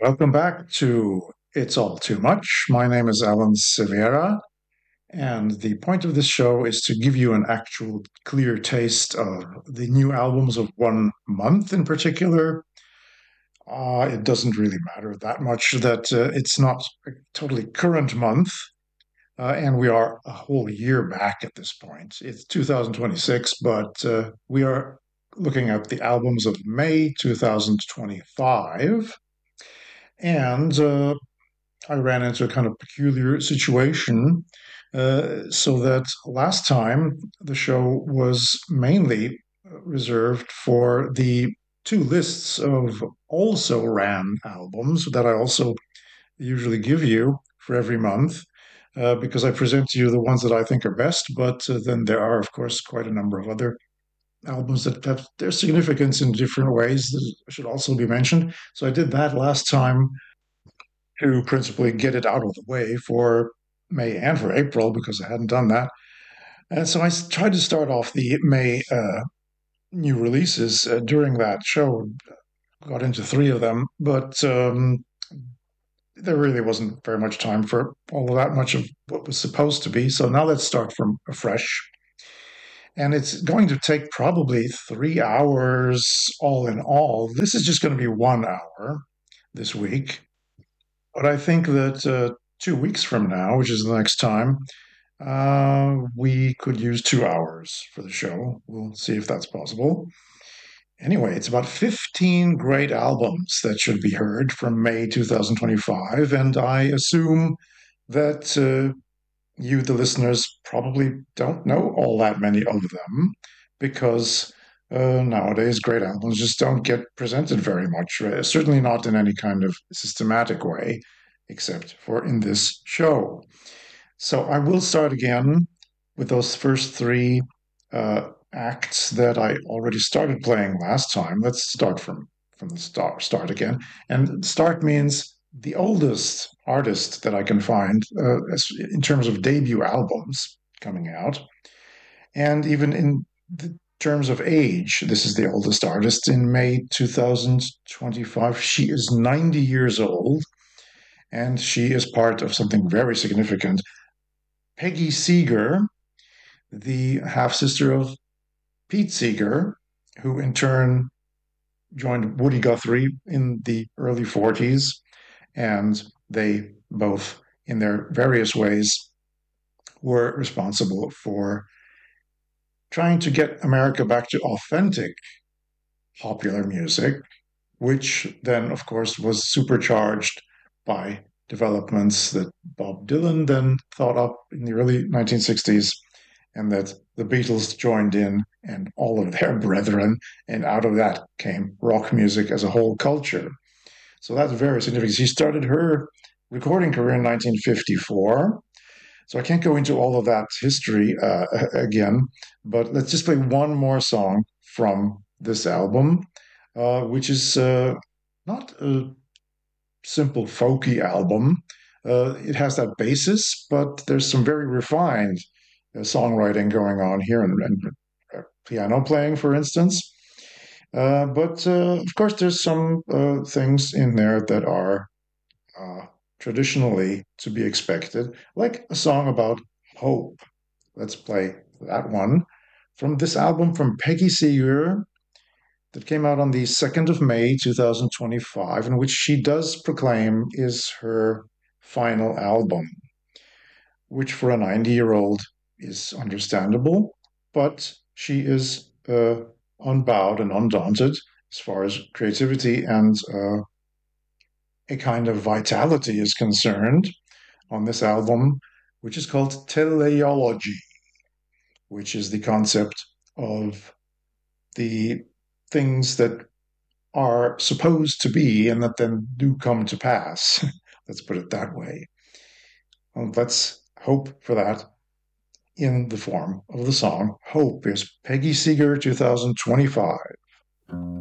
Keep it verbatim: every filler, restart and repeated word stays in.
Welcome back to It's All Too Much. My name is Alan Severa, and the point of this show is to give you an actual clear taste of the new albums of one month in particular. Uh, it doesn't really matter that much that uh, it's not a totally current month, uh, and we are a whole year back at this point. It's two thousand twenty-six, but uh, we are looking at the albums of May two thousand twenty-five. And uh, I ran into a kind of peculiar situation. Uh, so that last time the show was mainly reserved for the two lists of also ran albums that I also usually give you for every month. Uh, because I present to you the ones that I think are best, but uh, then there are, of course, quite a number of other albums that have their significance in different ways that should also be mentioned. So I did that last time to principally get it out of the way for May and for April because I hadn't done that. And so I tried to start off the May uh, new releases uh, during that show. Got into three of them, but um, there really wasn't very much time for all of that much of what was supposed to be. So now let's start from afresh. And it's going to take probably three hours all in all. This is just going to be one hour this week. But I think that uh, two weeks from now, which is the next time, uh, we could use two hours for the show. We'll see if that's possible. Anyway, it's about fifteen great albums that should be heard from May two thousand twenty-five. And I assume that uh, you, the listeners, probably don't know all that many of them because uh, nowadays great albums just don't get presented very much, uh, certainly not in any kind of systematic way, except for in this show. So I will start again with those first three uh, acts that I already started playing last time. Let's start from from the start, start again. And start means the oldest artist that I can find uh, in terms of debut albums coming out. And even in the terms of age, this is the oldest artist in May two thousand twenty-five. She is ninety years old, and she is part of something very significant. Peggy Seeger, the half sister of Pete Seeger, who in turn joined Woody Guthrie in the early forties, and they both, in their various ways, were responsible for trying to get America back to authentic popular music, which then, of course, was supercharged by developments that Bob Dylan then thought up in the early nineteen sixties, and that the Beatles joined in and all of their brethren, and out of that came rock music as a whole culture. So that's very significant. She started her recording career in nineteen fifty-four. So I can't go into all of that history uh, again, but let's just play one more song from this album, uh, which is uh, not a simple folky album. Uh, it has that basis, but there's some very refined uh, songwriting going on here, and, and uh, piano playing, for instance. Uh, but uh, of course, there's some uh, things in there that are uh, traditionally to be expected, like a song about hope. Let's play that one from this album from Peggy Seeger that came out on the second of May, two thousand twenty-five, in which she does proclaim is her final album, which for a ninety year old is understandable, but she is uh, unbowed and undaunted as far as creativity and uh, a kind of vitality is concerned on this album, which is called teleology, which is the concept of the things that are supposed to be and that then do come to pass. Let's put it that way. Well, let's hope for that in the form of the song Hope. Is Peggy Seeger two thousand twenty-five.